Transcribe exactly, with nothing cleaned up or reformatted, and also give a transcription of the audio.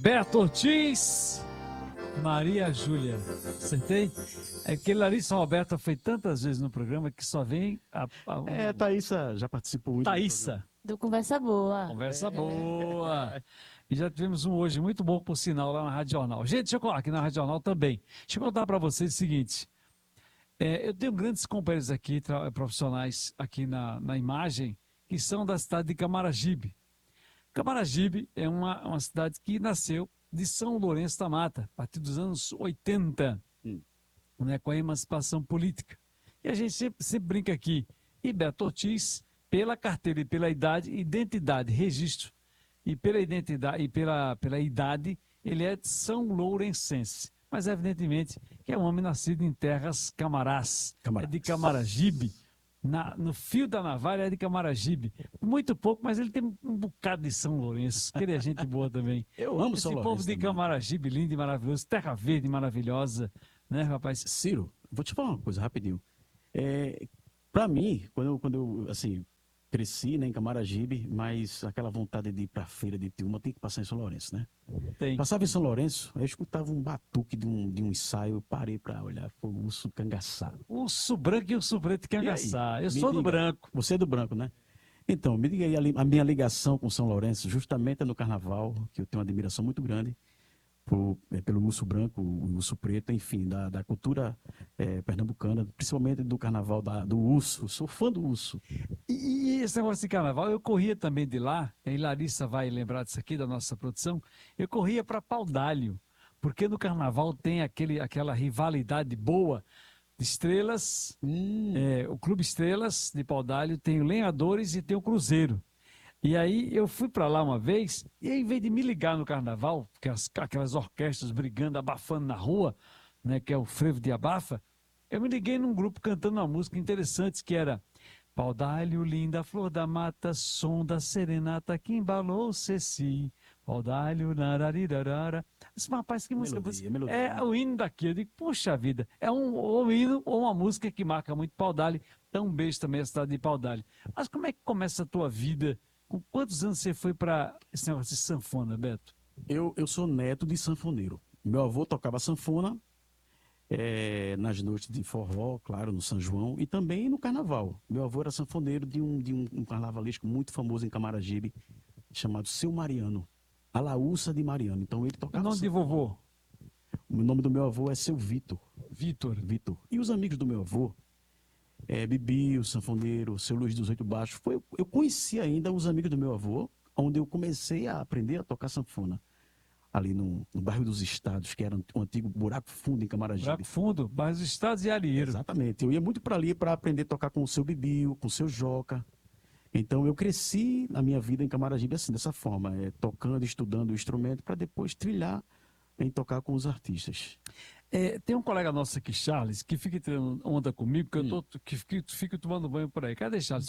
Beto Ortiz, Maria Júlia. Acertei? É que Larissa Roberta foi tantas vezes no programa que só vem a... a É, Thaísa já participou muito. Thaísa. Do Conversa Boa. Conversa É. boa. E já tivemos um hoje muito bom, por sinal, lá na Rádio Jornal. Gente, deixa eu colocar aqui na Rádio Jornal também. Deixa eu contar para vocês o seguinte. É, eu tenho grandes companheiros aqui, profissionais aqui na, na imagem, que são da cidade de Camaragibe. Camaragibe é uma, uma cidade que nasceu de São Lourenço da Mata, a partir dos anos oitenta, hum. né, com a emancipação política. E a gente sempre, sempre brinca aqui. E Beto Ortiz, pela carteira e pela idade, identidade, registro, e pela identidade e pela, pela idade, ele é de São Lourencense. Mas, evidentemente, que é um homem nascido em terras camarás, Camarás. É de Camaragibe. Na, no fio da navalha é de Camaragibe. Muito pouco, mas ele tem um bocado de São Lourenço. Que ele é gente boa também. Eu amo Esse São Lourenço. Esse povo de também. Camaragibe, lindo e maravilhoso. Terra verde maravilhosa. Né, rapaz? Ciro, vou te falar uma coisa rapidinho. É, para mim, quando eu, quando eu assim, cresci, né, em Camaragibe, mas aquela vontade de ir para a feira de Tiúma tem que passar em São Lourenço, né? Tem. Passava em São Lourenço, eu escutava um batuque de um, de um ensaio, eu parei para olhar, foi o urso cangaçado. Urso branco e urso preto cangaçá. Eu sou diga, do branco. Você é do branco, né? Então, me diga aí a, a minha ligação com São Lourenço, justamente é no carnaval, que eu tenho uma admiração muito grande por, é, pelo urso branco, o urso preto, enfim, da, da cultura é, pernambucana, principalmente do carnaval da, do urso. Sou fã do urso. E, e esse negócio de carnaval, eu corria também de lá, e Larissa vai lembrar disso aqui, da nossa produção, eu corria para Paudalho, porque no carnaval tem aquele, aquela rivalidade boa de Estrelas, hum. é, o Clube Estrelas de Paudalho, tem o Lenhadores e tem o Cruzeiro. E aí eu fui para lá uma vez, e aí, em vez de me ligar no carnaval, aquelas, aquelas orquestras brigando, abafando na rua, né, que é o frevo de abafa, eu me liguei num grupo cantando uma música interessante, que era Paudalho, linda flor da mata, som da serenata que embalou o ceci. Paudalho, nararirarara. Mas, rapaz, que música. Melodia, melodia. É o hino daqui. Eu digo, puxa vida, é um, um hino ou uma música que marca muito Paudalho. Então, um beijo também à cidade de Paudalho. Mas como é que começa a tua vida? Com quantos anos você foi para esse negócio de sanfona, Beto? Eu, eu sou neto de sanfoneiro. Meu avô tocava sanfona é, nas noites de forró, claro, no São João, e também no carnaval. Meu avô era sanfoneiro de um, de um, um carnavalesco muito famoso em Camaragibe, chamado Seu Mariano, a Laúça de Mariano. Então ele tocava. O nome sanfona. de vovô? O nome do meu avô é Seu Vitor. Vitor. Vitor. E os amigos do meu avô, é, Bibi, o sanfoneiro, o Seu Luiz dos Oito Baixos, foi, eu conheci ainda os amigos do meu avô, onde eu comecei a aprender a tocar sanfona. Ali no, no bairro dos Estados, que era um antigo Buraco Fundo em Camaragibe. Buraco Fundo, bairro dos Estados e Arieiro. Exatamente. Eu ia muito para ali para aprender a tocar com o seu Bibiu, com o seu Joca. Então eu cresci na minha vida em Camaragibe assim, dessa forma, é, tocando, estudando o instrumento para depois trilhar em tocar com os artistas. É, tem um colega nosso aqui, Charles, que fica tirando onda comigo, que hum. eu tô, que fico, fico tomando banho por aí. Cadê Charles?